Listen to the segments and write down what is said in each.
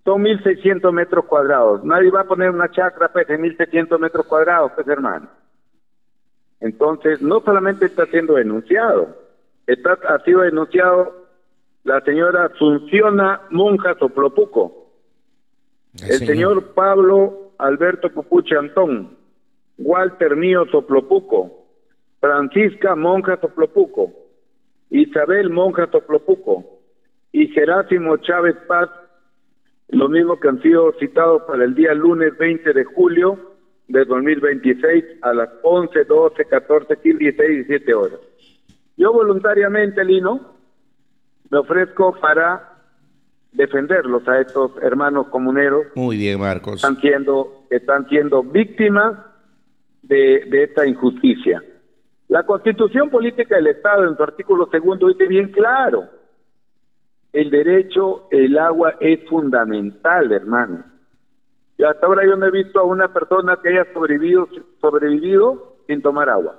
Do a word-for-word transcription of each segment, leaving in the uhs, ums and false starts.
son mil seiscientos metros cuadrados. Nadie va a poner una chacra pues, de mil seiscientos metros cuadrados, pues hermano. Entonces, no solamente está siendo denunciado, está, ha sido denunciado la señora Asuncióna Monja Soplopuco, el, el señor. señor Pablo Alberto Pupuche Antón, Walter Mío Soplopuco, Francisca Monja Soplopuco, Isabel Monja Soplopuco y Gerásimo Chávez Paz, lo mismo que han sido citados para el día lunes veinte de julio de dos mil veintiséis a las once, doce, catorce, quince, dieciséis y diecisiete horas. Yo voluntariamente, Lino, me ofrezco para defenderlos a estos hermanos comuneros. Muy bien, Marcos. Están siendo, están siendo víctimas de, de esta injusticia. La Constitución Política del Estado, en su artículo segundo, dice bien claro: el derecho, el agua es fundamental, hermano. Y hasta ahora yo no he visto a una persona que haya sobrevivido, sobrevivido sin tomar agua.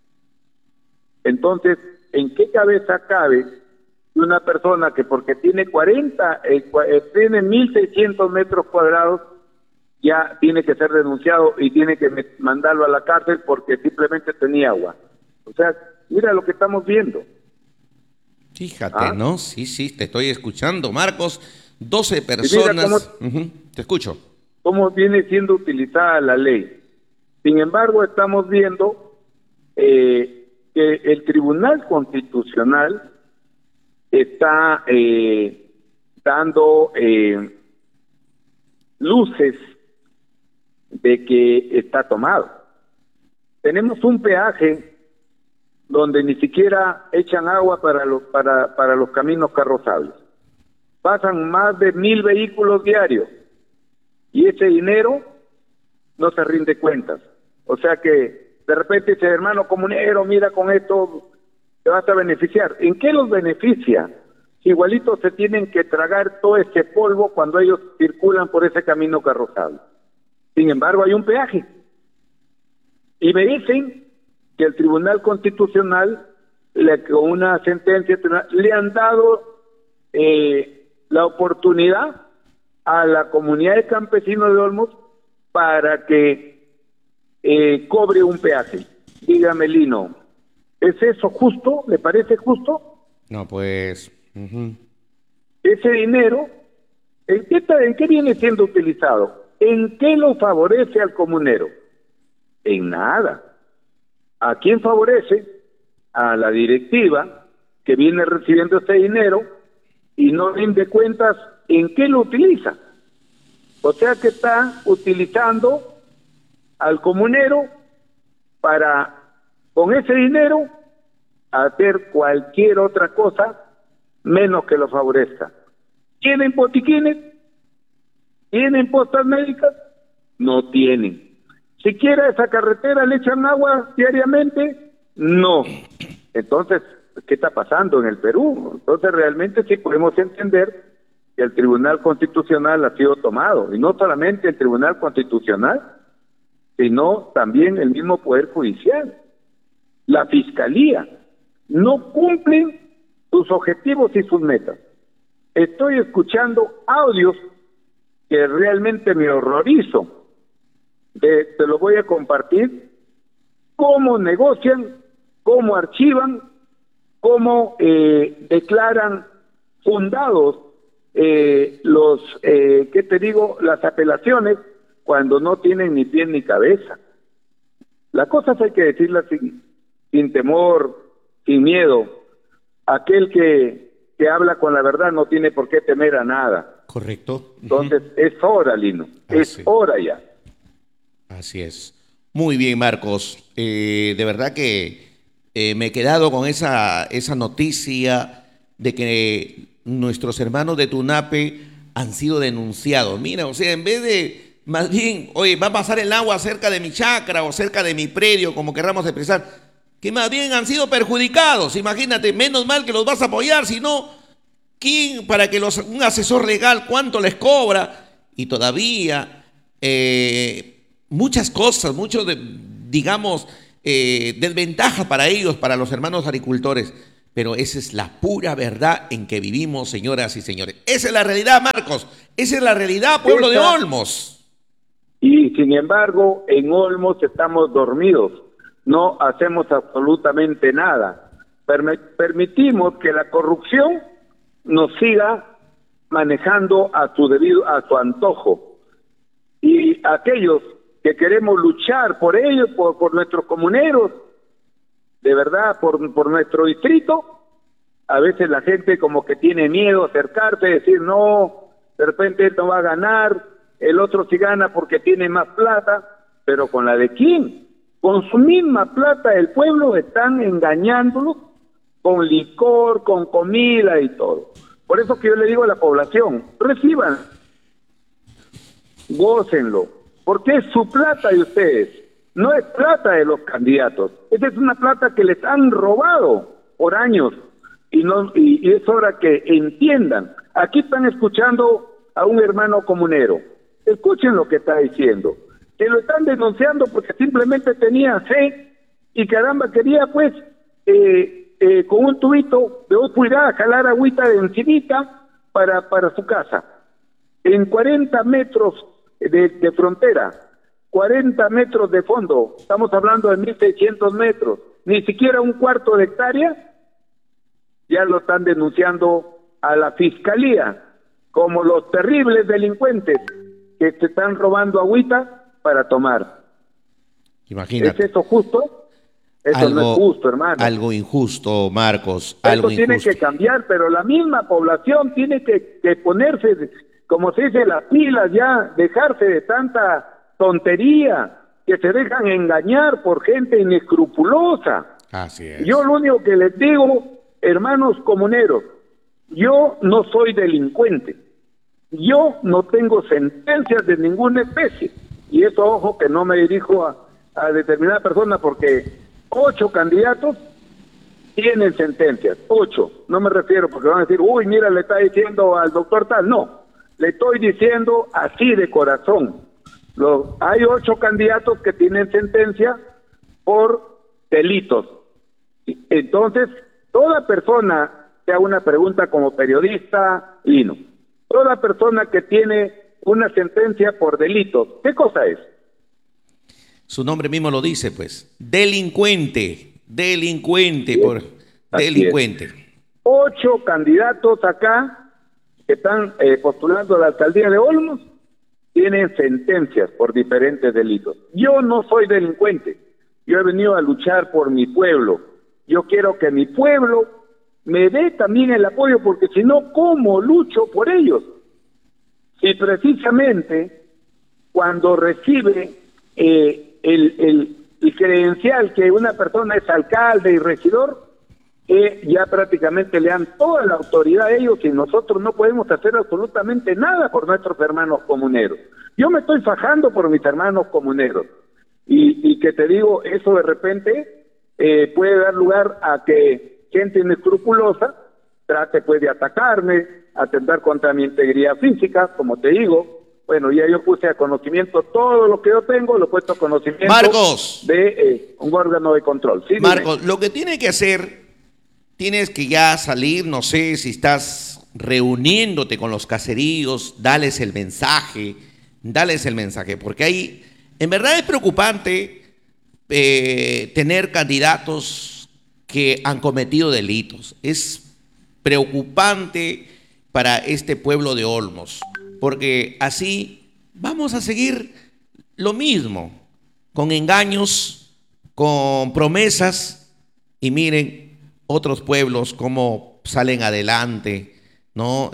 Entonces, ¿en qué cabeza cabe una persona que porque tiene cuarenta, eh, tiene mil seiscientos metros cuadrados, ya tiene que ser denunciado y tiene que mandarlo a la cárcel porque simplemente tenía agua? O sea, mira lo que estamos viendo. Fíjate, ¿Ah? ¿no? Sí, sí, te estoy escuchando, Marcos. doce personas. Cómo, uh-huh. Te escucho. Cómo viene siendo utilizada la ley. Sin embargo, estamos viendo eh, que el Tribunal Constitucional está eh, dando eh, luces de que está tomado. Tenemos un peaje donde ni siquiera echan agua para los para para los caminos carrozables. Pasan más de mil vehículos diarios y ese dinero no se rinde cuentas. O sea que de repente dice, hermano comunero, mira, con esto te vas a beneficiar. ¿En qué los beneficia? Igualito se tienen que tragar todo ese polvo cuando ellos circulan por ese camino carrozable. Sin embargo, hay un peaje. Y me dicen que el Tribunal Constitucional, le, con una sentencia, le han dado eh, la oportunidad a la comunidad de campesinos de Olmos para que eh, cobre un peaje. Dígame, Lino, ¿es eso justo? ¿Le parece justo? No, pues... Uh-huh. Ese dinero, ¿en qué, ¿en qué viene siendo utilizado? ¿En qué lo favorece al comunero? En nada. ¿A quién favorece? A la directiva que viene recibiendo ese dinero y no rinde cuentas en qué lo utiliza. O sea que está utilizando al comunero para, con ese dinero, hacer cualquier otra cosa menos que lo favorezca. ¿Tienen botiquines? ¿Tienen postas médicas? No tienen. ¿Siquiera esa carretera le echan agua diariamente? No. Entonces, ¿qué está pasando en el Perú? Entonces, realmente sí podemos entender que el Tribunal Constitucional ha sido tomado, y no solamente el Tribunal Constitucional, sino también el mismo Poder Judicial. La Fiscalía no cumplen sus objetivos y sus metas. Estoy escuchando audios que realmente me horrorizo. De, te lo voy a compartir, cómo negocian, cómo archivan, cómo eh, declaran fundados eh, los, eh, ¿qué te digo?, las apelaciones cuando no tienen ni pie ni cabeza. Las cosas hay que decirlas sin, sin temor, sin miedo. Aquel que, que habla con la verdad no tiene por qué temer a nada. Correcto. Entonces, uh-huh. es hora, Lino, ah, es sí. hora ya. Así es. Muy bien, Marcos. Eh, de verdad que eh, me he quedado con esa, esa noticia de que nuestros hermanos de Tunape han sido denunciados. Mira, o sea, en vez de, más bien, oye, va a pasar el agua cerca de mi chacra o cerca de mi predio, como querramos expresar, que más bien han sido perjudicados. Imagínate, menos mal que los vas a apoyar, si no, ¿quién para que los, un asesor legal cuánto les cobra? Y todavía... Eh, muchas cosas, muchos, de, digamos, eh, desventajas para ellos, para los hermanos agricultores. pero esa es la pura verdad en que vivimos, señoras y señores. Esa es la realidad, Marcos. Esa es la realidad, pueblo de Olmos. Y sin embargo, en Olmos estamos dormidos. No hacemos absolutamente nada. Perm- permitimos que la corrupción nos siga manejando a su debido, a su antojo. Y aquellos que queremos luchar por ellos, por, por nuestros comuneros, de verdad, por, por nuestro distrito, a veces la gente como que tiene miedo a acercarse, decir, no, de repente él no va a ganar, el otro sí gana porque tiene más plata, pero ¿con la de quién? Con su misma plata el pueblo están engañándolo con licor, con comida y todo. Por eso que yo le digo a la población, reciban, gócenlo, porque es su plata de ustedes. No es plata de los candidatos, esa es una plata que les han robado por años y, no, y, y es hora que entiendan. Aquí están escuchando a un hermano comunero, escuchen lo que está diciendo, que lo están denunciando porque simplemente tenía sed y caramba quería pues eh, eh, con un tubito de dos pulgadas jalar agüita de encimita para, para su casa, en cuarenta metros de, de frontera, cuarenta metros de fondo, estamos hablando de mil seiscientos metros, ni siquiera un cuarto de hectárea, ya lo están denunciando a la fiscalía, como los terribles delincuentes que se están robando agüita para tomar. Imagínate. ¿Es eso justo? Eso algo, no es justo, hermano. Algo injusto, Marcos, Eso algo tiene injusto. que cambiar, pero la misma población tiene que, que ponerse, como se dice, las pilas ya, dejarse de tanta tontería, que se dejan engañar por gente inescrupulosa. Así es. Yo lo único que les digo, hermanos comuneros, yo no soy delincuente, yo no tengo sentencias de ninguna especie, y eso, ojo, que no me dirijo a, a determinada persona, porque ocho candidatos tienen sentencias, ocho, no me refiero porque van a decir, uy, mira, le está diciendo al doctor tal, no, le estoy diciendo así de corazón. Los, hay ocho candidatos que tienen sentencia por delitos. Entonces, toda persona, te hago una pregunta como periodista, Lino, toda persona que tiene una sentencia por delitos, ¿qué cosa es? Su nombre mismo lo dice, pues, delincuente, delincuente, Así por es. Así delincuente. es. Ocho candidatos acá que están eh, postulando a la alcaldía de Olmos tienen sentencias por diferentes delitos. Yo no soy delincuente, yo he venido a luchar por mi pueblo. Yo quiero que mi pueblo me dé también el apoyo, porque si no, ¿cómo lucho por ellos? Si precisamente cuando recibe eh, el, el, el credencial que una persona es alcalde y regidor, eh, ya prácticamente le dan toda la autoridad a ellos y nosotros no podemos hacer absolutamente nada por nuestros hermanos comuneros. Yo me estoy fajando por mis hermanos comuneros y, y que te digo, eso de repente eh, puede dar lugar a que gente inescrupulosa trate pues de atacarme, atentar contra mi integridad física, como te digo. Bueno, ya yo puse a conocimiento todo lo que yo tengo, lo he puesto a conocimiento Marcos, de eh, un órgano de control. Sí, Marcos, dime. lo que tiene que hacer, tienes que ya salir, no sé si estás reuniéndote con los caseríos, dales el mensaje, dales el mensaje, porque ahí, en verdad es preocupante eh, tener candidatos que han cometido delitos. Es preocupante para este pueblo de Olmos, porque así vamos a seguir lo mismo, con engaños, con promesas, y miren otros pueblos cómo salen adelante, ¿no?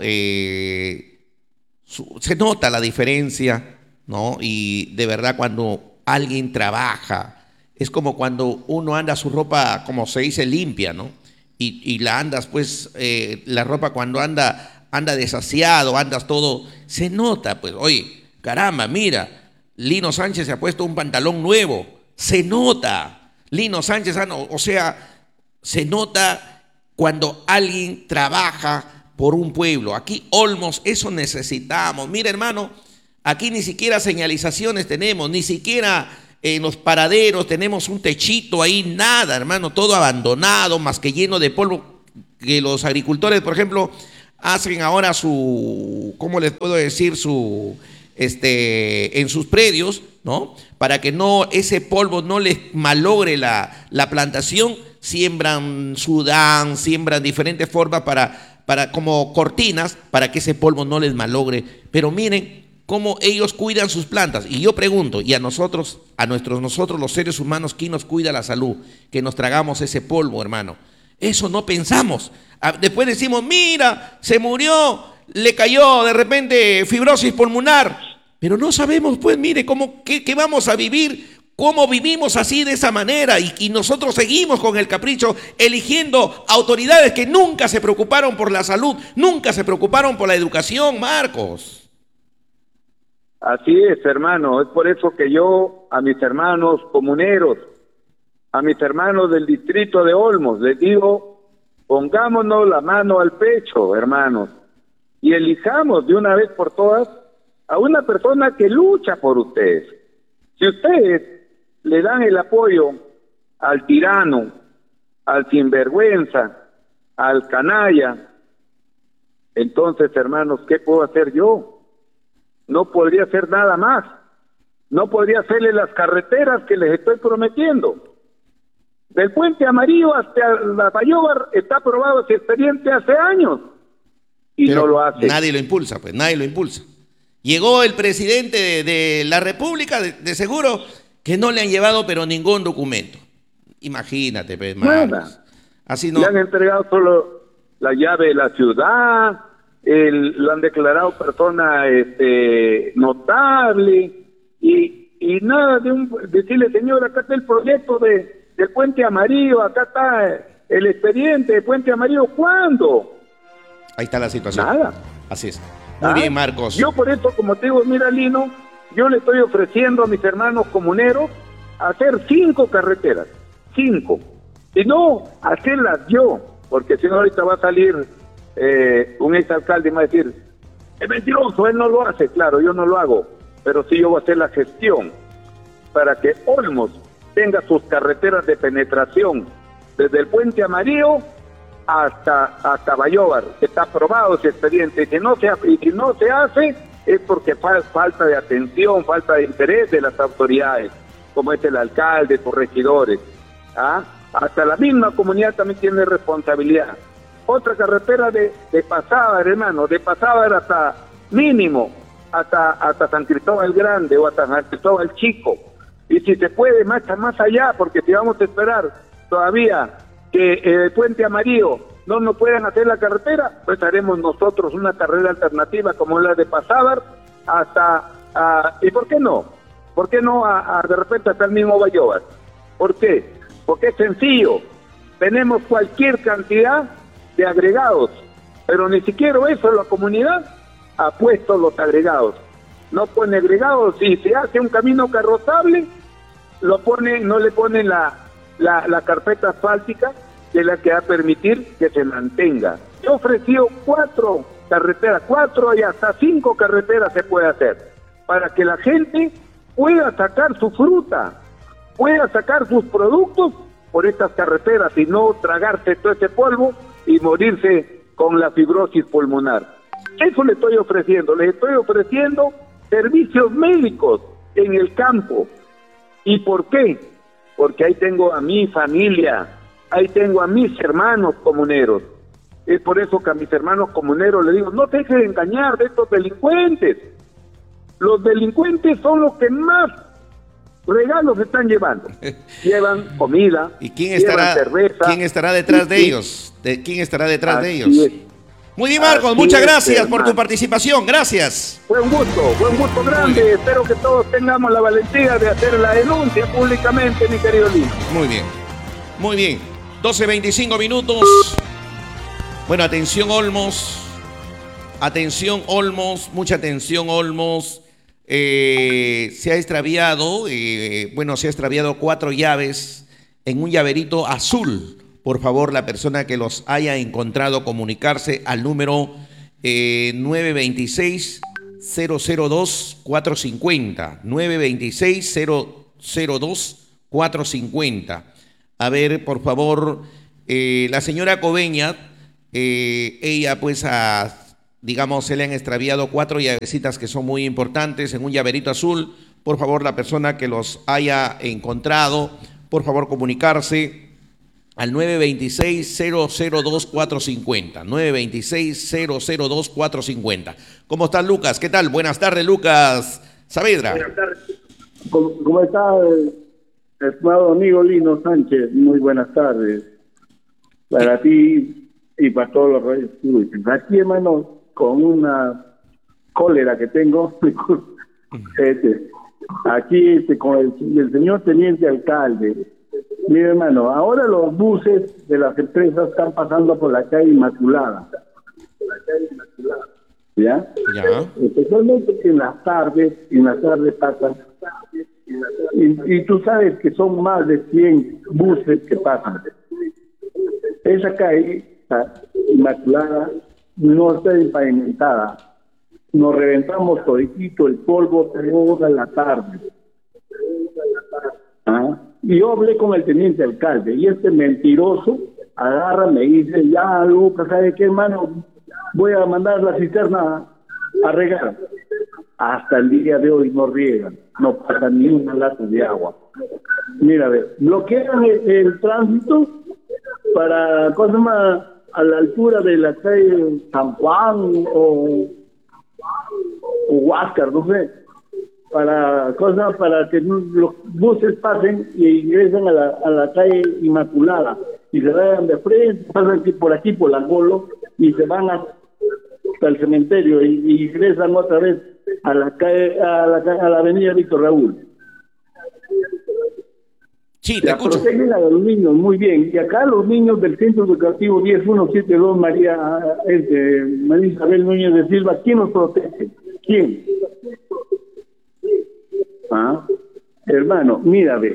Eh, su, se nota la diferencia, ¿no? Y de verdad cuando alguien trabaja, es como cuando uno anda su ropa, como se dice, limpia, ¿no? Y, y la andas, pues, eh, la ropa cuando anda, anda desasiado, andas todo, se nota, pues, oye, caramba, mira, Lino Sánchez se ha puesto un pantalón nuevo, se nota, Lino Sánchez, o sea, se nota cuando alguien trabaja por un pueblo. Aquí, Olmos, eso necesitamos. Mira, hermano, aquí ni siquiera señalizaciones tenemos, ni siquiera en los paraderos tenemos un techito ahí, nada, hermano, todo abandonado, más que lleno de polvo. que los agricultores, por ejemplo, hacen ahora su, ¿cómo les puedo decir? Su, este, en sus predios, ¿no? Para que no, ese polvo no les malogre la, la plantación, siembran Sudán, siembran diferentes formas para, para, como cortinas, para que ese polvo no les malogre. Pero miren cómo ellos cuidan sus plantas. Y yo pregunto, y a nosotros, a nuestros, nosotros los seres humanos, ¿quién nos cuida la salud? Que nos tragamos ese polvo, hermano. Eso no pensamos. Después decimos, mira, se murió, le cayó de repente fibrosis pulmonar. Pero no sabemos, pues, mire, cómo, qué, qué vamos a vivir, cómo vivimos así de esa manera. Y, y nosotros seguimos con el capricho, eligiendo autoridades que nunca se preocuparon por la salud, nunca se preocuparon por la educación, Marcos. Así es, hermano. Es por eso que yo a mis hermanos comuneros, a mis hermanos del distrito de Olmos, les digo, pongámonos la mano al pecho, hermanos, y elijamos de una vez por todas a una persona que lucha por ustedes. Si ustedes le dan el apoyo al tirano, al sinvergüenza, al canalla, entonces, hermanos, ¿qué puedo hacer yo? No podría hacer nada más. No podría hacerle las carreteras que les estoy prometiendo. Del Puente Amarillo hasta la Bayóvar está aprobado ese expediente hace años y pero no lo hace. Nadie lo impulsa, pues nadie lo impulsa. Llegó el presidente de, de la República, de, de seguro que no le han llevado pero ningún documento. Imagínate, pues, Marcos. Así no. Le han entregado solo la llave de la ciudad. El, lo han declarado persona este, notable y, y nada de un, decirle, señor, acá está el proyecto de, del Puente Amarillo, acá está el expediente de Puente Amarillo. ¿Cuándo? Ahí está la situación. Nada. Así es. Muy ¿Ah? bien, Marcos. Yo por eso, como te digo, mira, Lino, yo le estoy ofreciendo a mis hermanos comuneros hacer cinco carreteras, cinco, y no hacerlas yo, porque si no ahorita va a salir Eh, un exalcalde y me va a decir, es mentiroso, él no lo hace. Claro, yo no lo hago, pero sí yo voy a hacer la gestión para que Olmos tenga sus carreteras de penetración desde el Puente Amarillo hasta hasta Bayóvar. Está aprobado ese expediente, y si no se, y si no se hace es porque fa falta de atención, falta de interés de las autoridades, como es el alcalde, sus regidores. ¿Ah? Hasta la misma comunidad también tiene responsabilidad. Otra carretera de, de Pasávar, hermano, de Pasávar hasta mínimo, hasta, hasta San Cristóbal Grande o hasta San Cristóbal Chico. Y si se puede, más, más allá, porque si vamos a esperar todavía que el eh, Puente Amarillo no nos puedan hacer la carretera, pues haremos nosotros una carrera alternativa como la de Pasávar hasta, uh, ¿y por qué no? ¿Por qué no a, a, de repente hasta el mismo Bayóvar? ¿Por qué? Porque es sencillo, tenemos cualquier cantidad de agregados, pero ni siquiera eso la comunidad ha puesto los agregados. No pone agregados, si se hace un camino carrozable, lo pone, no le ponen la, la, la carpeta asfáltica, que es la que va a permitir que se mantenga. He ofrecido cuatro carreteras, cuatro y hasta cinco carreteras se puede hacer, para que la gente pueda sacar su fruta, pueda sacar sus productos por estas carreteras y no tragarse todo ese polvo y morirse con la fibrosis pulmonar. Eso le estoy ofreciendo, les estoy ofreciendo servicios médicos en el campo. ¿Y por qué? Porque ahí tengo a mi familia, ahí tengo a mis hermanos comuneros. Es por eso que a mis hermanos comuneros les digo, no te dejes de engañar de estos delincuentes. Los delincuentes son los que más regalos están llevando. Llevan comida, ¿y quién estará, llevan cerveza? ¿quién estará detrás de ellos? ¿De quién estará detrás Así de ellos? Es. Muy bien, Marcos, Así muchas es, gracias hermano. por tu participación. Gracias. Fue un gusto, fue un gusto grande. Espero que todos tengamos la valentía de hacer la denuncia públicamente, mi querido Lino. Muy bien, muy bien. doce veinticinco minutos. Bueno, atención Olmos. Atención Olmos, mucha atención Olmos. Eh, se ha extraviado, eh, bueno, se ha extraviado cuatro llaves en un llaverito azul. Por favor, la persona que los haya encontrado, comunicarse al número eh, nueve dos seis, cero cero dos, cuatro cinco cero. nueve dos seis, cero cero dos, cuatro cinco cero. A ver, por favor, eh, la señora Coveña Eh, ella pues ha, digamos, se le han extraviado cuatro llavecitas que son muy importantes en un llaverito azul. Por favor, la persona que los haya encontrado, por favor comunicarse al nueve dos seis, cero cero dos cuatro cinco cero, nueve dos seis, cero cero dos cuatro cinco cero. ¿Cómo estás, Lucas? ¿Qué tal? Buenas tardes, Lucas Saavedra. Buenas tardes. ¿Cómo, cómo está, estimado amigo Lino Sánchez? Muy buenas tardes. Para ti y para todos los reyes. Aquí, hermano, con una cólera que tengo, este, aquí este, con el, el señor teniente alcalde. Mira, hermano, ahora los buses de las empresas están pasando por la calle Inmaculada. ¿Ya? Ya. Especialmente en las tardes, en las tardes pasan. Y, y tú sabes que son más de cien buses que pasan. Esa calle, la Inmaculada, no está pavimentada. Nos reventamos toditito el polvo toda la tarde. ¿Ah? Y yo hablé con el teniente alcalde, y este mentiroso agarra, me dice, ya, Lucas, ¿sabe qué, hermano? Voy a mandar la cisterna a regar. Hasta el día de hoy no riegan, no pasa ni una lata de agua. Mira, a ver, bloquean el, el tránsito para, ¿cómo se llama?, a la altura de la calle San Juan o, o Huáscar, no sé, para cosas para que los buses pasen y ingresen a la, a la calle Inmaculada y se vayan de frente, pasan aquí, por aquí por la Golo y se van hasta el cementerio y, y ingresan otra vez a la calle, a la, a la avenida Víctor Raúl. Sí, te escucho. Protegen a los niños, muy bien. Y acá los niños del Centro Educativo diez mil ciento setenta y dos, María, este, María Isabel Núñez de Silva, ¿quién nos protege? ¿Quién? ¿Ah? Hermano, mira, ve.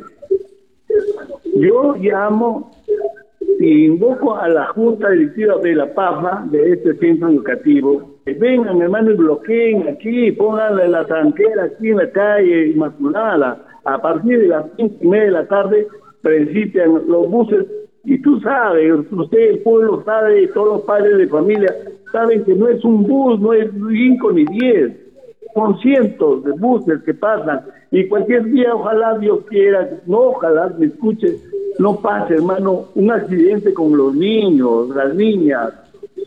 Yo llamo y invoco a la Junta Directiva de la PAFA, de este centro educativo, que vengan, hermano, y bloqueen aquí, pongan la tranquera aquí en la calle Inmaculada. A partir de las cinco y media de la tarde principian los buses, y tú sabes, usted, el pueblo sabe, todos los padres de familia saben que no es un bus, no es cinco ni diez, son cientos de buses que pasan, y cualquier día, ojalá Dios quiera, no, ojalá me escuche, no pase, hermano, un accidente con los niños, las niñas.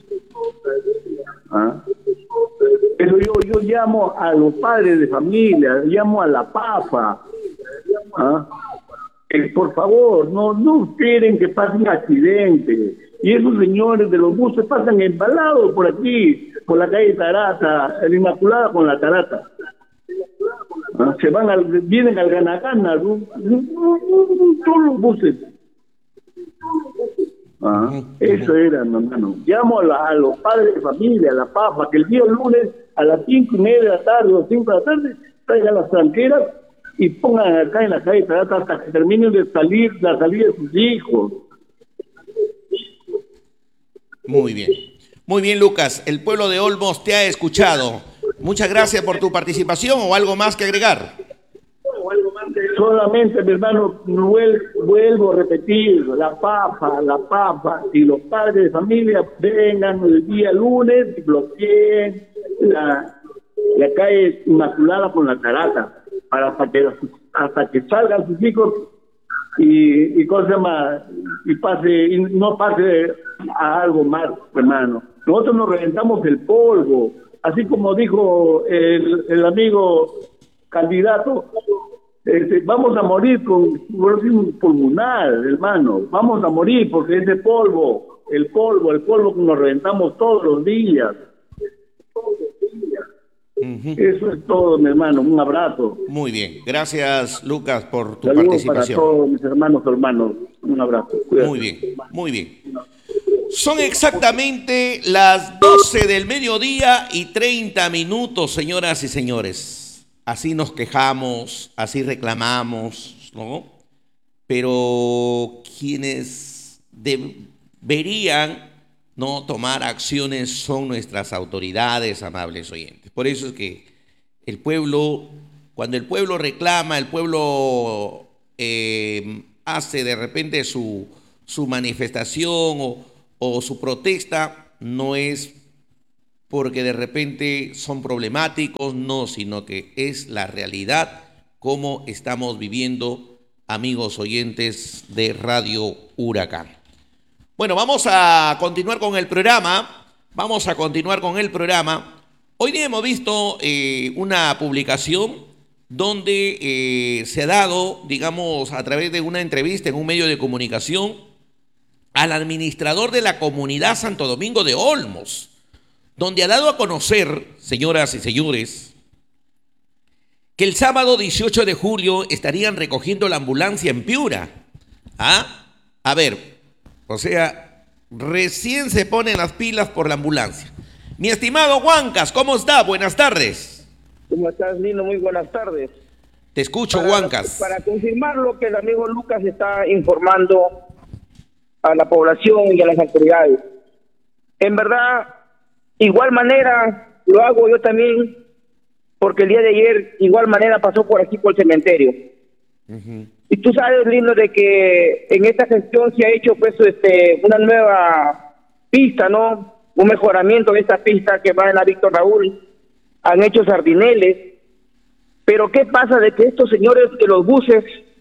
¿Ah? Pero yo, yo llamo a los padres de familia, llamo a la PAFA. ¿Ah? Eh, por favor, no, no esperen que pase un accidente. Y esos señores de los buses pasan embalados por aquí, por la calle Tarata, el Inmaculada con la Tarata. ¿Ah? Se van al, vienen al Ganagana, ¿no? Todos los buses. ¿Ah? Eso era, hermano. Llamo a, la, a los padres de familia, a la PAFA, que el día lunes a las cinco y media de la tarde o cinco de la tarde traigan las tranqueras y pongan acá en la calle Tarata hasta que terminen de salir, la salida de sus hijos. Muy bien. Muy bien, Lucas. El pueblo de Olmos te ha escuchado. Muchas gracias por tu participación. ¿O algo más que agregar? Solamente, mi hermano, vuelvo a repetir, la PAFA, la PAFA y los padres de familia vengan el día lunes y bloqueen la, la calle Inmaculada con la Tarata, para hasta que, hasta que salgan sus hijos y, y cosa más, y pase, y no pase a algo más, hermano. Nosotros nos reventamos el polvo, así como dijo el, el amigo candidato. Este, vamos a morir con pulmonar, hermano, vamos a morir porque ese polvo, el polvo, el polvo que nos reventamos todos los días. Uh-huh. Eso es todo, mi hermano, un abrazo. Muy bien, gracias, Lucas, por tu Saludos participación. Para todos mis hermanos, hermanos, un abrazo. Cuídate. Muy bien, muy bien. Son exactamente las doce del mediodía y treinta minutos, señoras y señores. Así nos quejamos, así reclamamos, ¿no? Pero quienes deberían, ¿no?, tomar acciones son nuestras autoridades, amables oyentes. Por eso es que el pueblo, cuando el pueblo reclama, el pueblo eh, hace de repente su, su manifestación o, o su protesta no es porque de repente son problemáticos, no, sino que es la realidad como estamos viviendo, amigos oyentes de Radio Huracán. Bueno, vamos a continuar con el programa, vamos a continuar con el programa. Hoy día hemos visto eh, una publicación donde eh, se ha dado, digamos, a través de una entrevista en un medio de comunicación al administrador de la comunidad Santo Domingo de Olmos, donde ha dado a conocer, señoras y señores, que el sábado dieciocho de julio estarían recogiendo la ambulancia en Piura. ¿Ah? A ver, o sea, recién se ponen las pilas por la ambulancia. Mi estimado Huancas, ¿cómo está? Buenas tardes. ¿Cómo estás, Lino? Muy buenas tardes. Te escucho, para, Huancas. Para confirmar lo que el amigo Lucas está informando a la población y a las autoridades. En verdad, igual manera lo hago yo también, porque el día de ayer igual manera pasó por aquí por el cementerio. Uh-huh. Y tú sabes, Lino, de que en esta gestión se ha hecho pues este una nueva pista, ¿no? Un mejoramiento de esta pista que va en la Víctor Raúl. Han hecho sardineles. Pero ¿qué pasa de que estos señores de los buses,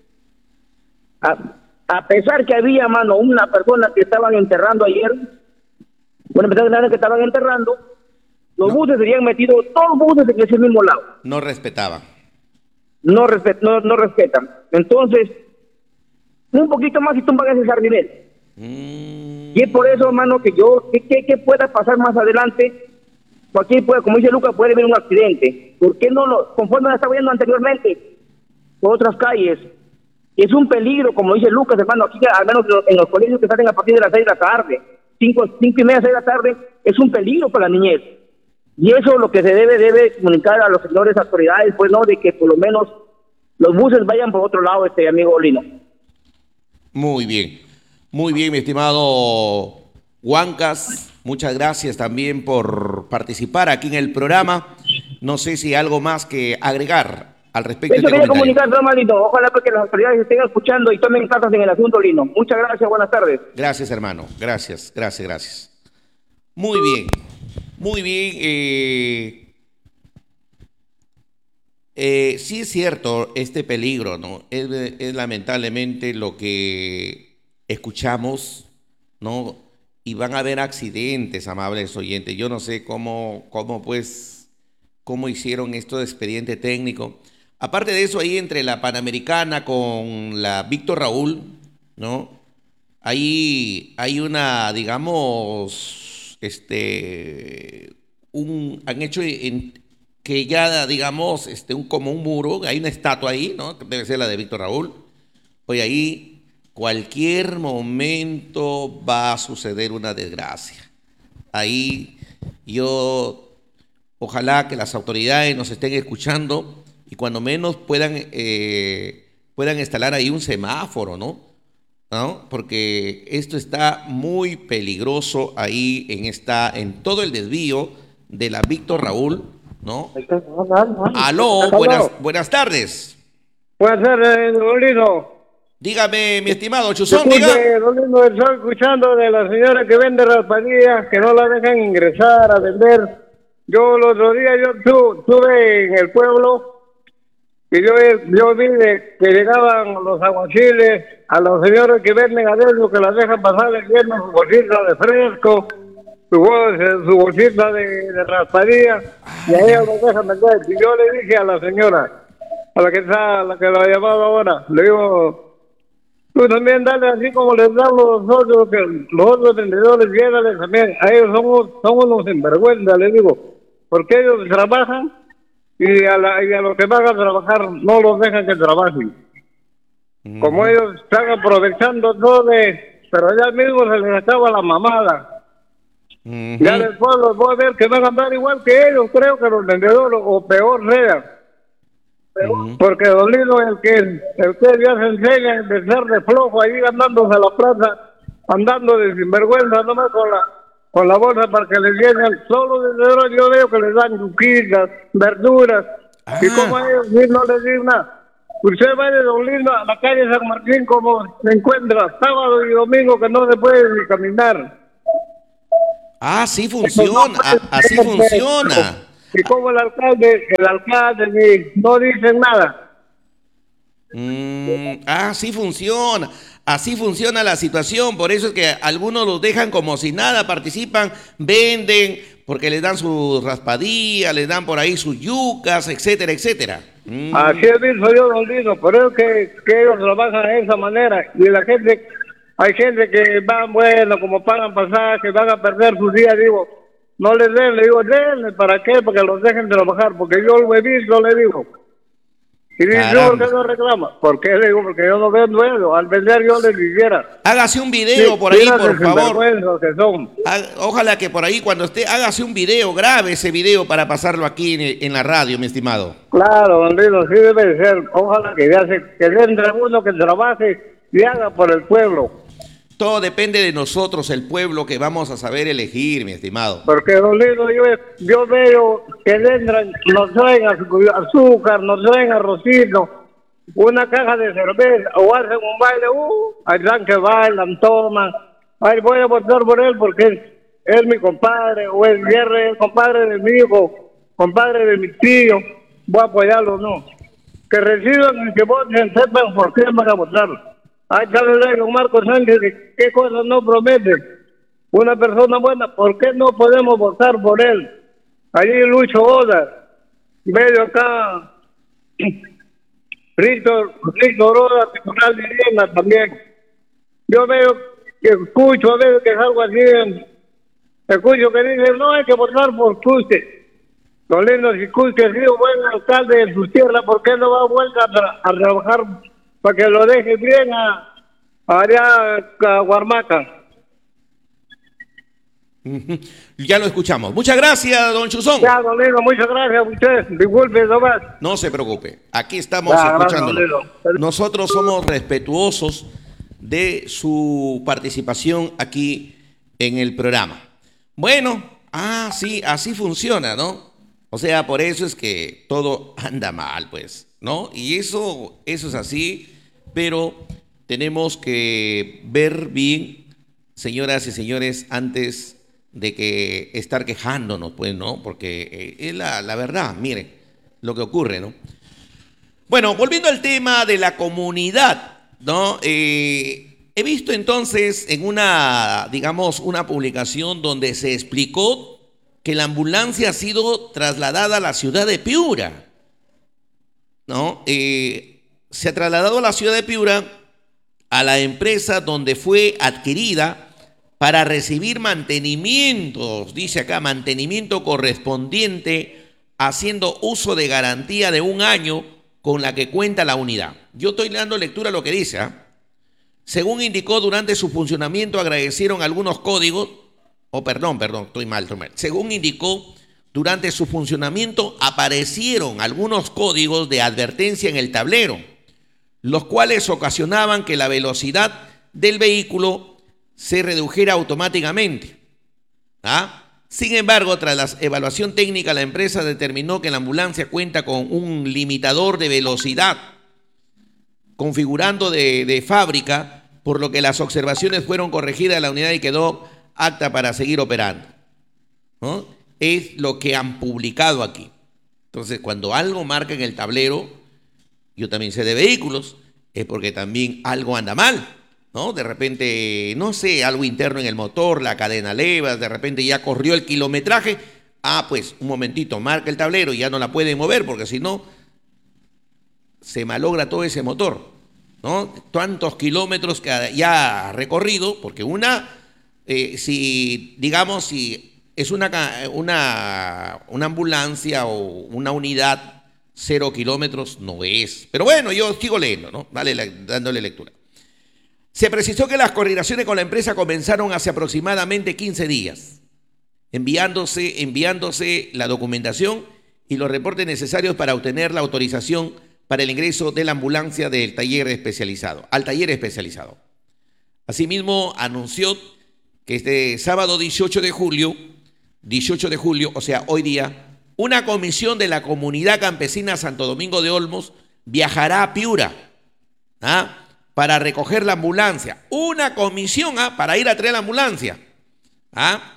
a, a pesar que había, mano, una persona que estaban enterrando ayer, bueno, personas que estaban enterrando, los no. buses serían metidos, todos los buses en ese mismo lado. No respetaban. No, respet, no, no respetan. Entonces, un poquito más y tumban ese sardinel. Mm. Y es por eso, hermano, que yo, que, que, que pueda pasar más adelante, cualquier puede, como dice Lucas, puede haber un accidente. ¿Por qué no lo, conforme lo estaba viendo anteriormente, por otras calles? Es un peligro, como dice Lucas, hermano, aquí al menos en los colegios que salen a partir de las seis de la tarde, cinco, cinco y media, seis de la tarde, es un peligro para la niñez. Y eso es lo que se debe, debe comunicar a los señores autoridades, pues no, de que por lo menos los buses vayan por otro lado, este amigo Lino. Muy bien, muy bien, mi estimado Huancas, muchas gracias también por participar aquí en el programa. No sé si hay algo más que agregar al respecto de este quería comunicar, no, Lino. Ojalá que las autoridades estén escuchando y tomen cartas en el asunto, Lino. Muchas gracias, buenas tardes. Gracias, hermano, gracias, gracias, gracias. Muy bien, muy bien. Eh, eh, sí es cierto este peligro, ¿no? Es, es lamentablemente lo que escuchamos, ¿no? Y van a haber accidentes, amables oyentes. Yo no sé cómo, cómo pues, cómo hicieron esto de expediente técnico. Aparte de eso, ahí entre la Panamericana con la Víctor Raúl, ¿no? Ahí hay una, digamos, este, un, han hecho en, que ya, digamos, este, un, como un muro, hay una estatua ahí, ¿no? Debe ser la de Víctor Raúl. Oye, ahí cualquier momento va a suceder una desgracia. Ahí yo, ojalá que las autoridades nos estén escuchando y cuando menos puedan, eh, puedan instalar ahí un semáforo, ¿no? ¿no? Porque esto está muy peligroso ahí en, esta, en todo el desvío de la Víctor Raúl, ¿no? Aló, buenas, buenas tardes. Buenas tardes, don Lino. Dígame, mi estimado Chuzón, Disculpe, diga. don Lino, estoy escuchando de la señora que vende raspadillas, que no la dejan ingresar a vender. Yo el otro día yo estuve en el pueblo y yo, yo vi de que llegaban los aguaciles a los señores que venden adentro, que las dejan pasar el viernes su bolsita de fresco, su, su bolsita de, de raspadilla, y a ellos los dejan vender. Y yo le dije a la señora, a la que está, a la que la ha llamado ahora, le digo, tú también dale así como les dan los otros, que los otros vendedores, llévales también, a ellos son, son unos sinvergüenza, le digo, porque ellos trabajan y a, la, y a los que van a trabajar no los dejan que trabajen. Mm. Como ellos están aprovechando todo, de, pero ya mismo se les acaba la mamada. Mm-hmm. Ya después los voy a ver que van a andar igual que ellos, creo que los vendedores, o peor sea. Mm-hmm. Porque don Lino, el que el que ya se enseña de ser de flojo ahí andándose a la plaza, andando de sinvergüenza, nomás con la con la bolsa para que les llenen. Solo de dinero yo veo que les dan yuquitas, verduras, ah. y como a ellos no les dicen nada. Usted va de don Lino a la calle San Martín como se encuentra sábado y domingo que no se puede ni caminar. Ah, sí Eso no funciona, puede a- así ser, funciona. y como el alcalde, el alcalde ni- no dice nada. Mm, ah, sí funciona. Así funciona la situación. Por eso es que algunos los dejan como si nada, participan, venden, porque les dan sus raspadillas, les dan por ahí sus yucas, etcétera, etcétera. Mm, Así es, visto yo, don Lino, por eso que, que ellos trabajan de esa manera. Y la gente, hay gente que van, bueno, como pagan pasajes, van a perder sus días, digo, no les den, le digo, denle, ¿para qué? Para que los dejen trabajar, porque yo lo he visto, le digo. Y dice, ¿por qué caramba. no reclama? ¿Por qué? Le digo, porque yo no vendo eso, al vender yo les dijera. Hágase un video Sí, por ahí, mira por qué favor. sinvergüenzas que son. Ha- Ojalá que por ahí cuando esté, hágase un video, grabe ese video para pasarlo aquí en, en la radio, mi estimado. Claro, don Lino, sí debe de ser. Ojalá que ya se, que entre uno que trabaje y haga por el pueblo. Todo depende de nosotros, el pueblo, que vamos a saber elegir, mi estimado. Porque, don Lino, yo, yo veo que entran, nos traen azu- azúcar, nos traen arrocito, una caja de cerveza, o hacen un baile, uh, hay gran que bailan, toman. Ay, voy a votar por él porque es, es mi compadre, o es Guerre, es compadre de mi hijo, compadre de mi tío, voy a apoyarlo, no. Que reciban y que voten, sepan por qué van a votar. Ay, tal vez don Marcos Sánchez, que qué cosas no promete. Una persona buena, ¿por qué no podemos votar por él? Allí Lucho Oda, medio acá, Víctor, Víctor Oda, titular de Viena también. Yo veo que escucho a veces que es algo así, en- escucho que dicen, no hay que votar por Cusque. Don Lino, si Cusque ha sido buen alcalde en su tierra, ¿por qué no va a vuelta a, tra- a trabajar para que lo deje bien a, allá a Guarmaca? Ujú. Ya lo escuchamos. Muchas gracias, don Chuzón. Ya, don Lino, muchas gracias a usted. Disculpe, nomás. No se preocupe, aquí estamos Ya, gracias, escuchándolo. Lilo. Nosotros somos respetuosos de su participación aquí en el programa. Bueno, ah, sí, así funciona, ¿no? O sea, por eso es que todo anda mal, pues, ¿no? Y eso, eso es así, pero tenemos que ver bien, señoras y señores, antes de que estar quejándonos, pues, ¿no? Porque eh, es la, la verdad, miren lo que ocurre, ¿no? Bueno, volviendo al tema de la comunidad, ¿no? Eh, he visto entonces en una, digamos, una publicación donde se explicó que la ambulancia ha sido trasladada a la ciudad de Piura, ¿no? Eh, se ha trasladado a la ciudad de Piura, a la empresa donde fue adquirida para recibir mantenimientos, dice acá, mantenimiento correspondiente, haciendo uso de garantía de un año con la que cuenta la unidad. Yo estoy dando lectura a lo que dice. ¿eh? Según indicó, durante su funcionamiento agradecieron algunos códigos, o oh, perdón, perdón, estoy mal, estoy mal. Según indicó, durante su funcionamiento aparecieron algunos códigos de advertencia en el tablero, los cuales ocasionaban que la velocidad del vehículo se redujera automáticamente. ¿Ah? Sin embargo, tras la evaluación técnica, la empresa determinó que la ambulancia cuenta con un limitador de velocidad configurando de, de fábrica, por lo que las observaciones fueron corregidas, la unidad y quedó apta para seguir operando. ¿No? Es lo que han publicado aquí. Entonces, cuando algo marca en el tablero, yo también sé de vehículos, es porque también algo anda mal. ¿No? De repente, no sé, algo interno en el motor, la cadena levas, de repente ya corrió el kilometraje. Ah, pues un momentito, marca el tablero y ya no la puede mover porque si no, se malogra todo ese motor, ¿no? Tantos kilómetros que ya ha recorrido, porque una, eh, si, digamos, si es una, una, una ambulancia o una unidad, cero kilómetros no es. Pero bueno, yo sigo leyendo, ¿no? Dale, dándole lectura. Se precisó que las coordinaciones con la empresa comenzaron hace aproximadamente quince días, enviándose, enviándose la documentación y los reportes necesarios para obtener la autorización para el ingreso de la ambulancia del taller especializado, al taller especializado. Asimismo, anunció que este sábado dieciocho de julio, dieciocho de julio, o sea, hoy día, una comisión de la comunidad campesina Santo Domingo de Olmos viajará a Piura, ¿ah? para recoger la ambulancia. Una comisión ¿ah? para ir a traer la ambulancia. ¿ah?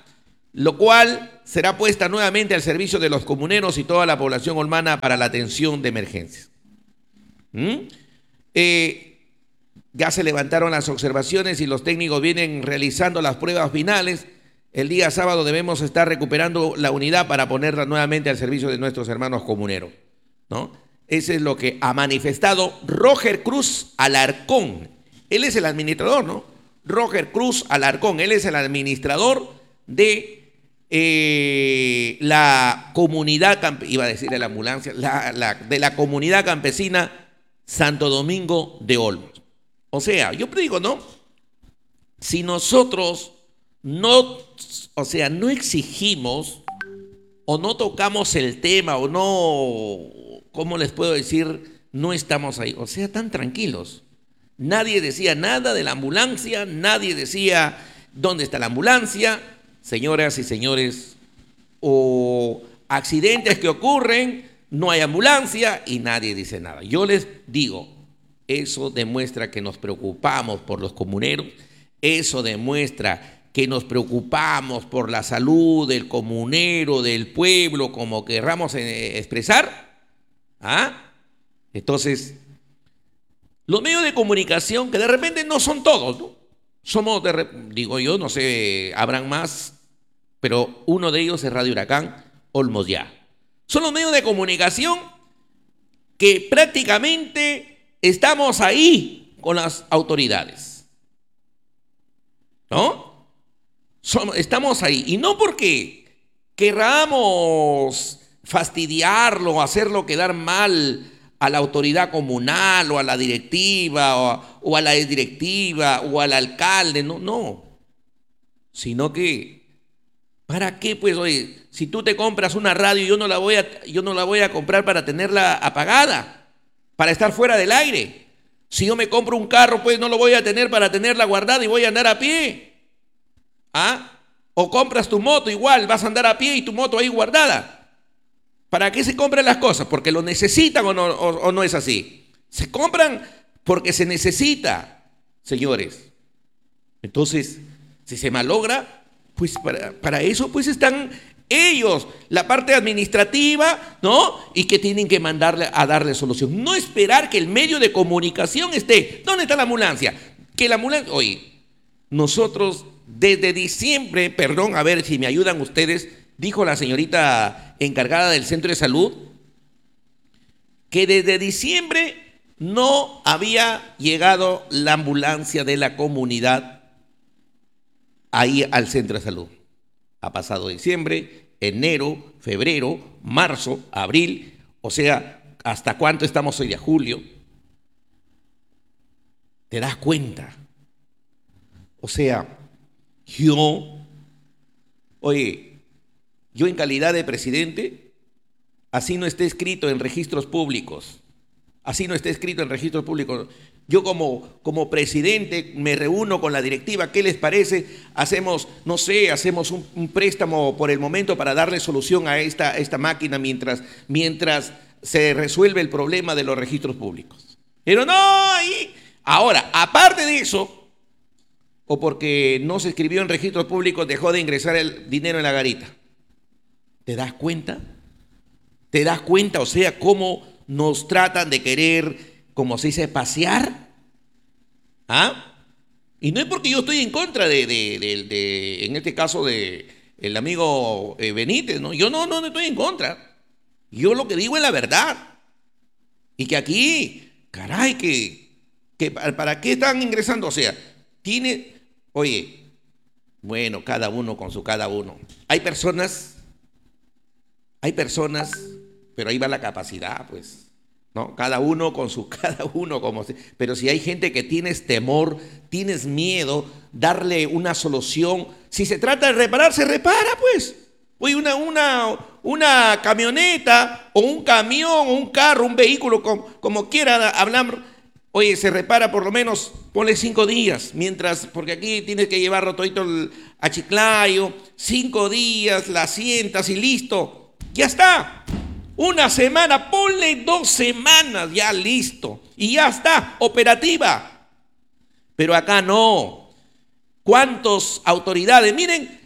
lo cual será puesta nuevamente al servicio de los comuneros y toda la población olmana para la atención de emergencias. ¿Mm? Eh, ya se levantaron las observaciones y los técnicos vienen realizando las pruebas finales. El día sábado debemos estar recuperando la unidad para ponerla nuevamente al servicio de nuestros hermanos comuneros, ¿no? Eso es lo que ha manifestado Roger Cruz Alarcón. Él es el administrador, ¿no? Roger Cruz Alarcón, él es el administrador de eh, la comunidad, iba a decir de la ambulancia, la, la, de la comunidad campesina Santo Domingo de Olmos. O sea, yo digo, ¿no? Si nosotros no, o sea, no exigimos o no tocamos el tema o no, ¿cómo les puedo decir? No estamos ahí, o sea, tan tranquilos. Nadie decía nada de la ambulancia, nadie decía dónde está la ambulancia. Señoras y señores, o accidentes que ocurren, no hay ambulancia y nadie dice nada. Yo les digo, eso demuestra que nos preocupamos por los comuneros, eso demuestra que nos preocupamos por la salud del comunero, del pueblo, como querramos expresar. ¿Ah? Entonces, los medios de comunicación, que de repente no son todos, ¿no? Somos, de, digo yo, no sé, habrán más, pero uno de ellos es Radio Huracán, Olmos Ya. Son los medios de comunicación que prácticamente estamos ahí con las autoridades, ¿no? Somos, estamos ahí, y no porque querramos fastidiarlo o hacerlo quedar mal a la autoridad comunal o a la directiva o, o a la exdirectiva o al alcalde, no, no, sino que ¿para qué? Pues oye, si tú te compras una radio, yo no la voy a, yo no la voy a comprar para tenerla apagada, para estar fuera del aire. Si yo me compro un carro, pues no lo voy a tener para tenerla guardada y voy a andar a pie. ¿Ah? O compras tu moto, igual vas a andar a pie y tu moto ahí guardada. ¿Para qué se compran las cosas? ¿Porque lo necesitan o no, o, o no es así? Se compran porque se necesita, señores. Entonces, si se malogra, pues para, para eso pues están ellos, la parte administrativa, ¿no? Y que tienen que mandarle a darle solución. No esperar que el medio de comunicación esté. ¿Dónde está la ambulancia? Que la ambulancia, oye, nosotros desde diciembre, perdón, a ver si me ayudan ustedes, dijo la señorita encargada del centro de salud, que desde diciembre no había llegado la ambulancia de la comunidad ahí al centro de salud. Ha pasado diciembre, enero, febrero, marzo, abril, o sea, ¿hasta cuánto estamos hoy de julio? ¿Te das cuenta? O sea, yo, oye, yo en calidad de presidente, así no esté escrito en registros públicos, así no esté escrito en registros públicos, yo como, como presidente me reúno con la directiva, ¿qué les parece? Hacemos, no sé, hacemos un, un préstamo por el momento para darle solución a esta, esta máquina mientras, mientras se resuelve el problema de los registros públicos. Pero no, y ahora, aparte de eso, o porque no se escribió en registros públicos, dejó de ingresar el dinero en la garita. ¿Te das cuenta? ¿Te das cuenta? O sea, cómo nos tratan de querer, como se dice, pasear. ¿Ah? Y no es porque yo estoy en contra de, de, de, de en este caso, de el amigo eh, Benítez, ¿no? Yo no, no estoy en contra. Yo lo que digo es la verdad. Y que aquí, caray, que, que ¿para qué están ingresando? O sea, tiene, oye, bueno, cada uno con su cada uno. Hay personas, hay personas, pero ahí va la capacidad, pues. ¿No? Cada uno con su cada uno como se, pero si hay gente que tienes temor, tienes miedo, darle una solución, si se trata de reparar, se repara, pues. Oye, una, una, una camioneta o un camión o un carro, un vehículo, como, como quiera hablar, oye, se repara por lo menos, ponle cinco días, mientras, porque aquí tienes que llevarlo todito a Chiclayo, cinco días, la sientas y listo, ya está. Una semana, ponle dos semanas, ya listo. Y ya está, operativa. Pero acá no. ¿Cuántas autoridades? Miren,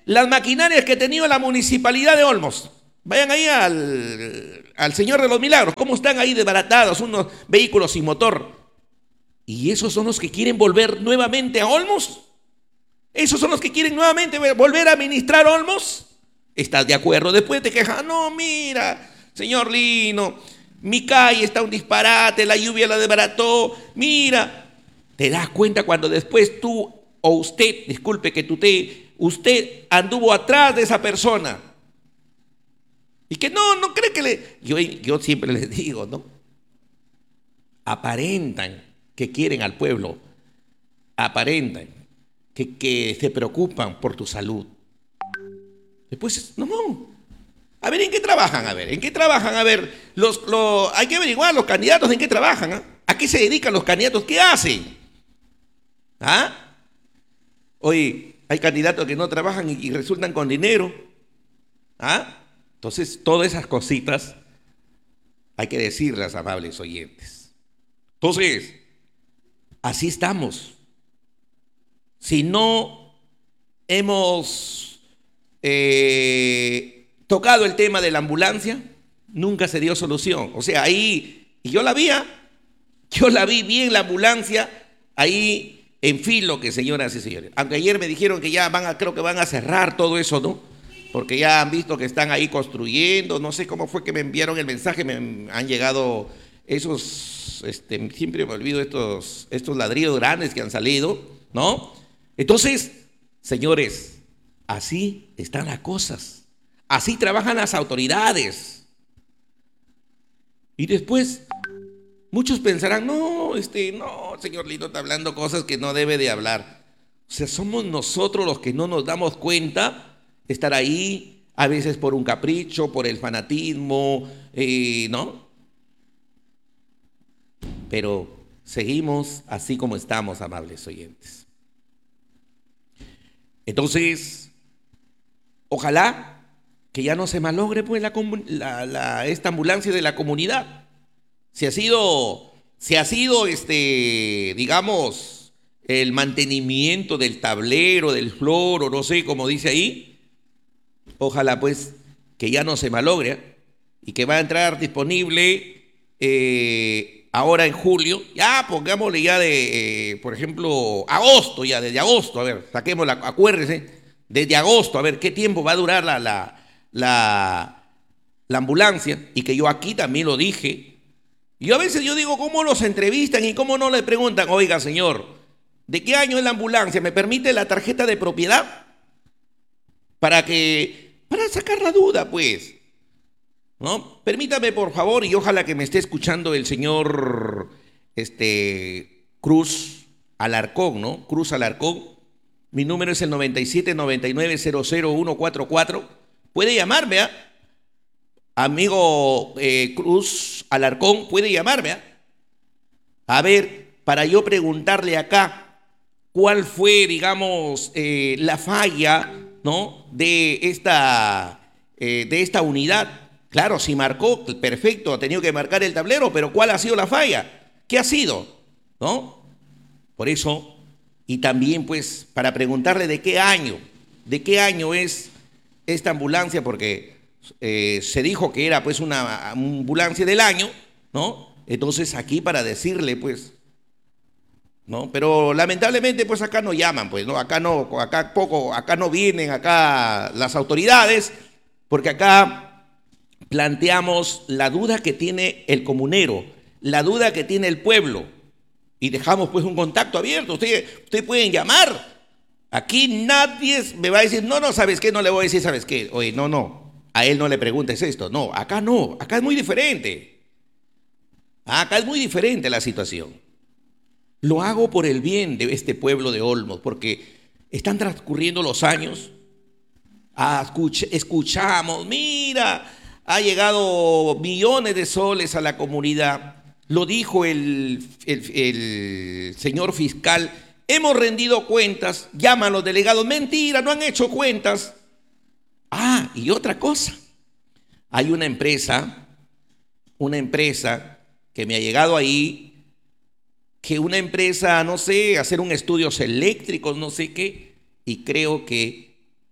las maquinarias que ha tenido la municipalidad de Olmos. Vayan ahí al, al Señor de los Milagros, cómo están ahí desbaratados unos vehículos sin motor. ¿Y esos son los que quieren volver nuevamente a Olmos? ¿Esos son los que quieren nuevamente volver a administrar Olmos? ¿Estás de acuerdo? Después te quejas, no, mira, señor Lino, mi calle está un disparate, la lluvia la desbarató, mira. ¿Te das cuenta cuando después tú o usted, disculpe que tú te, usted anduvo atrás de esa persona? Y que no, no cree que le... Yo, yo siempre les digo, ¿no? Aparentan que quieren al pueblo, aparentan que, que se preocupan por tu salud. Después, no, no. A ver, ¿en qué trabajan? A ver, ¿en qué trabajan? A ver, los, los, hay que averiguar los candidatos en qué trabajan. ¿eh? ¿A qué se dedican los candidatos? ¿Qué hacen? ¿Ah? Oye, hay candidatos que no trabajan y, y resultan con dinero. ¿Ah? Entonces, todas esas cositas hay que decirlas, amables oyentes. Entonces, así estamos. Si no hemos eh, tocado el tema de la ambulancia, nunca se dio solución. O sea, ahí, y yo la vi, yo la vi bien la ambulancia, ahí en filo, que señoras y señores. Aunque ayer me dijeron que ya van a, creo que van a cerrar todo eso, ¿no? Porque ya han visto que están ahí construyendo, no sé cómo fue que me enviaron el mensaje, me han llegado esos, este, siempre me olvido estos, estos ladrillos grandes que han salido, ¿no? Entonces, señores, así están las cosas, así trabajan las autoridades. Y después, muchos pensarán, no, este, no, señor Lino está hablando cosas que no debe de hablar. O sea, somos nosotros los que no nos damos cuenta estar ahí, a veces por un capricho, por el fanatismo, eh, ¿no? Pero seguimos así como estamos, amables oyentes. Entonces, ojalá que ya no se malogre pues la, la, la, esta ambulancia de la comunidad. Si ha sido, si ha sido este, digamos, el mantenimiento del tablero, del floro, no sé cómo dice ahí, ojalá pues que ya no se malogre y que va a entrar disponible eh, ahora en julio, ya pongámosle ya de, eh, por ejemplo, agosto, ya desde agosto, a ver, saquémosla, acuérdense, desde agosto, a ver qué tiempo va a durar la, la, la, la ambulancia, y que yo aquí también lo dije. Y a veces yo digo, ¿cómo los entrevistan y cómo no le preguntan, oiga señor, ¿de qué año es la ambulancia? ¿Me permite la tarjeta de propiedad? Para que, para sacar la duda, pues, ¿no? Permítame, por favor, y ojalá que me esté escuchando el señor este, Cruz Alarcón, ¿no? Cruz Alarcón. Mi número es el noventa y siete, noventa y nueve, cero cero uno cuatro cuatro. Puede llamarme, ¿eh? Amigo eh, Cruz Alarcón, puede llamarme, ¿eh? A ver, para yo preguntarle acá cuál fue, digamos, eh, la falla, ¿no? De esta, eh, de esta unidad. Claro, si marcó, perfecto, ha tenido que marcar el tablero, pero ¿cuál ha sido la falla? ¿Qué ha sido? ¿No? Por eso, y también pues para preguntarle de qué año, de qué año es esta ambulancia, porque eh, se dijo que era pues una ambulancia del año, ¿no? Entonces aquí para decirle pues, ¿no? Pero lamentablemente pues acá no llaman, pues, ¿no? Acá no, acá poco, acá no vienen acá las autoridades, porque acá planteamos la duda que tiene el comunero, la duda que tiene el pueblo, y dejamos pues un contacto abierto. Ustedes usted pueden llamar. Aquí nadie me va a decir, no, no, ¿sabes qué? No le voy a decir, ¿sabes qué? Oye, no, no, a él no le preguntes esto. No, acá no, acá es muy diferente. Acá es muy diferente la situación. Lo hago por el bien de este pueblo de Olmos, porque están transcurriendo los años. Ah, escuch- escuchamos, mira, ha llegado millones de soles a la comunidad. Lo dijo el, el, el señor fiscal. Hemos rendido cuentas. Llaman los delegados. Mentira, no han hecho cuentas. Ah, y otra cosa. Hay una empresa, una empresa que me ha llegado ahí, que una empresa, no sé, hacer un estudios eléctricos, no sé qué, y creo que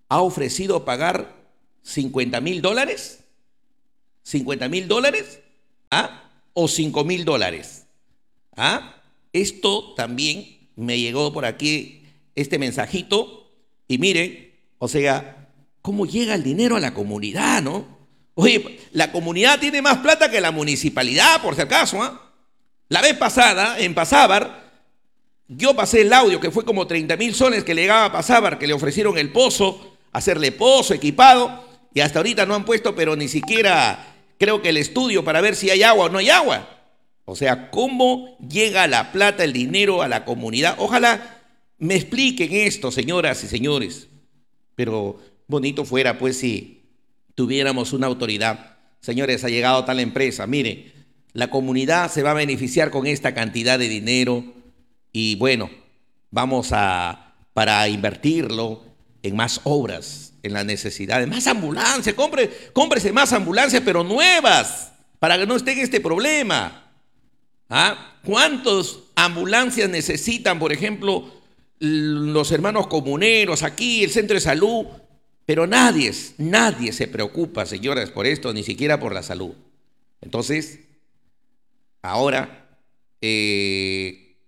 ha ofrecido pagar cincuenta mil dólares, cincuenta mil dólares, ¿ah? O cinco mil dólares. ¿Ah? Esto también me llegó por aquí, este mensajito, y miren, o sea, cómo llega el dinero a la comunidad, ¿no? Oye, la comunidad tiene más plata que la municipalidad, por si acaso, ¿ah? La vez pasada, en Pasábar, yo pasé el audio que fue como treinta mil soles que le llegaba a Pasábar, que le ofrecieron el pozo, hacerle pozo, equipado, y hasta ahorita no han puesto, pero ni siquiera, creo que el estudio para ver si hay agua o no hay agua. O sea, ¿cómo llega la plata, el dinero a la comunidad? Ojalá me expliquen esto, señoras y señores. Pero bonito fuera, pues, si tuviéramos una autoridad. Señores, ha llegado tal empresa. Mire, la comunidad se va a beneficiar con esta cantidad de dinero y, bueno, vamos a, para invertirlo en más obras, en las necesidades, más ambulancias. Compre, cómprese más ambulancias, pero nuevas, para que no esté en este problema. ¿Ah? ¿Cuántas ambulancias necesitan, por ejemplo, los hermanos comuneros aquí, el centro de salud? Pero nadie, nadie se preocupa, señoras, por esto, ni siquiera por la salud. Entonces, ahora eh,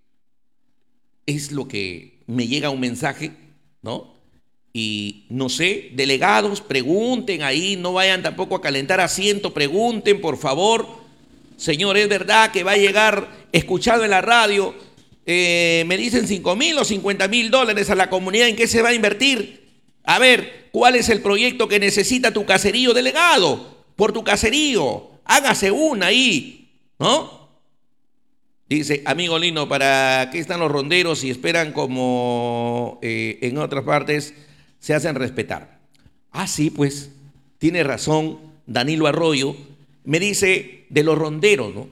es lo que me llega un mensaje, ¿no? Y no sé, delegados, pregunten ahí, no vayan tampoco a calentar asiento, pregunten, por favor. Señor, ¿es verdad que va a llegar, escuchado en la radio, eh, me dicen cinco mil o cincuenta mil dólares a la comunidad? ¿En qué se va a invertir? A ver, ¿cuál es el proyecto que necesita tu caserío, delegado? Por tu caserío, hágase una ahí, ¿no? Dice, amigo Lino, ¿para qué están los ronderos y esperan como eh, en otras partes se hacen respetar? Ah, sí, pues, tiene razón Danilo Arroyo. Me dice de los ronderos, ¿no?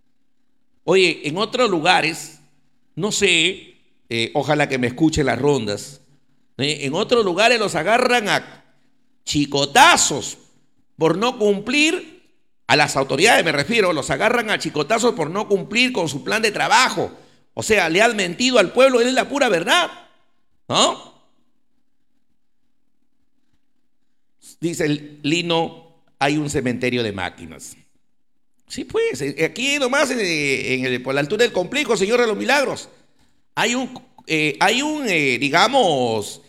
Oye, en otros lugares, no sé, eh, ojalá que me escuchen las rondas, ¿eh? En otros lugares los agarran a chicotazos por no cumplir, a las autoridades me refiero, los agarran a chicotazos por no cumplir con su plan de trabajo. O sea, le han mentido al pueblo, él es la pura verdad, ¿no? Dice el Lino, hay un cementerio de máquinas. Sí, pues, aquí nomás en, en el, por la altura del complejo, Señor de los Milagros, hay un, eh, hay un eh, digamos,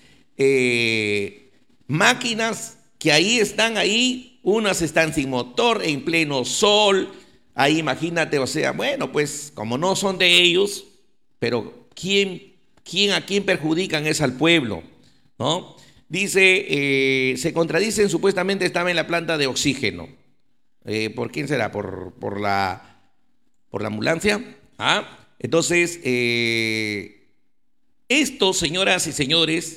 eh, máquinas que ahí están ahí, unas están sin motor, en pleno sol, ahí imagínate, o sea, bueno, pues, como no son de ellos, pero ¿quién, quién a quién perjudican es al pueblo, ¿no? Dice, eh, se contradicen, supuestamente estaba en la planta de oxígeno. Eh, ¿Por quién será? ¿Por, por, la, por la ambulancia? ¿Ah? Entonces, eh, esto, señoras y señores,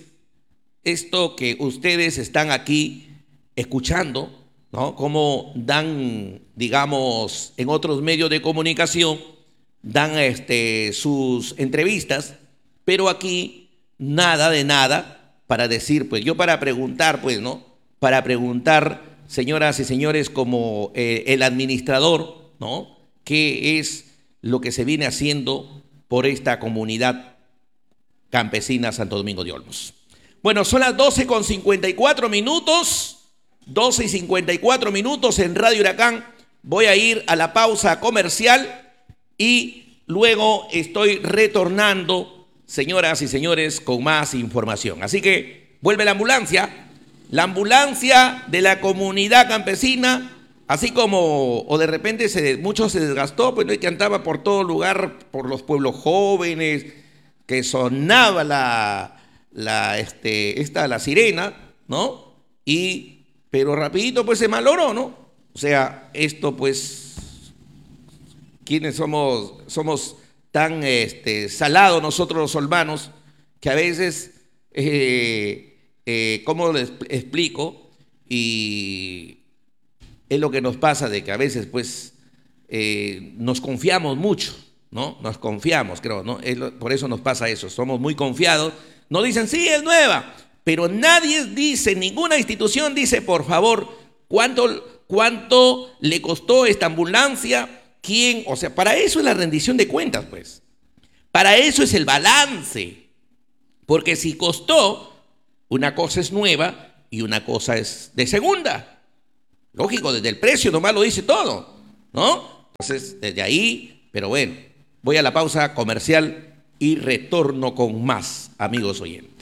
esto que ustedes están aquí escuchando, ¿no? Cómo dan, digamos, en otros medios de comunicación, dan este, sus entrevistas, pero aquí nada de nada. Para decir, pues yo para preguntar, pues, ¿no? Para preguntar, señoras y señores, como eh, el administrador, ¿no? ¿Qué es lo que se viene haciendo por esta comunidad campesina Santo Domingo de Olmos? Bueno, son las doce con cincuenta y cuatro minutos, doce y cincuenta y cuatro minutos en Radio Huracán. Voy a ir a la pausa comercial y luego estoy retornando, señoras y señores, con más información. Así que vuelve la ambulancia, la ambulancia de la comunidad campesina, así como, o de repente se, mucho se desgastó, pues no hay que andaba por todo lugar, por los pueblos jóvenes, que sonaba la, la, este, esta, la sirena, ¿no? Y, pero rapidito pues se maloró, ¿no? O sea, esto pues, ¿quiénes somos? Somos tan este, salados nosotros los olmanos, que a veces, eh, eh, ¿cómo les explico? Y es lo que nos pasa, de que a veces pues eh, nos confiamos mucho, ¿no? Nos confiamos, creo, ¿no? Es lo, por eso nos pasa eso, somos muy confiados. Nos dicen, sí, es nueva, pero nadie dice, ninguna institución dice, por favor, ¿cuánto, cuánto le costó esta ambulancia? ¿Quién? O sea, para eso es la rendición de cuentas, pues. Para eso es el balance. Porque si costó, una cosa es nueva y una cosa es de segunda. Lógico, desde el precio nomás lo dice todo, ¿no? Entonces, desde ahí, pero bueno, voy a la pausa comercial y retorno con más, amigos oyentes.